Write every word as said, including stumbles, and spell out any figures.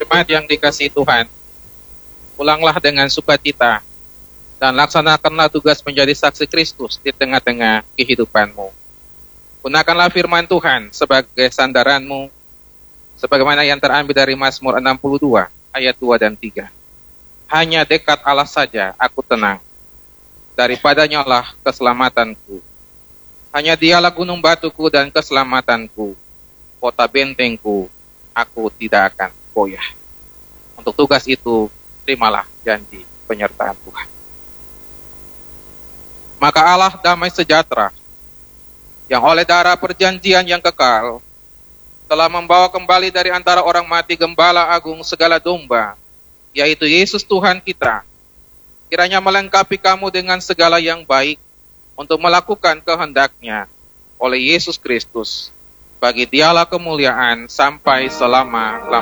Jemaat yang dikasihi Tuhan, pulanglah dengan sukacita dan laksanakanlah tugas menjadi saksi Kristus di tengah-tengah kehidupanmu. Gunakanlah firman Tuhan sebagai sandaranmu, sebagaimana yang terambil dari Mazmur enam puluh dua ayat dua dan tiga. Hanya dekat Allah saja aku tenang, daripadanya lah keselamatanku. Hanya dialah gunung batuku dan keselamatanku, kota bentengku, aku tidak akan goyah. Untuk tugas itu, terimalah janji penyertaan Tuhan. Maka Allah damai sejahtera, yang oleh darah perjanjian yang kekal, telah membawa kembali dari antara orang mati Gembala Agung segala domba, yaitu Yesus Tuhan kita, kiranya melengkapi kamu dengan segala yang baik, untuk melakukan kehendaknya oleh Yesus Kristus. Bagi dialah kemuliaan sampai selama-lamanya.